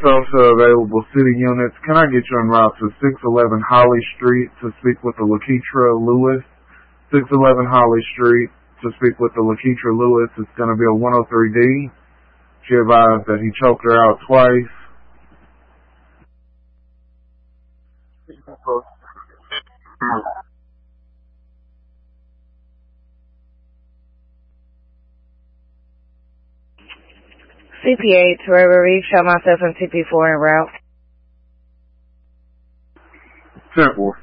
also available city units. Can I get you en route to 611 Holly Street to speak with the Lakeitra Lewis? 611 Holly Street to speak with the Lakeitra Lewis. It's going to be a 103D. She advised that he choked her out twice. CP8 to Reverie, shot myself in CP4 en route. 10-4.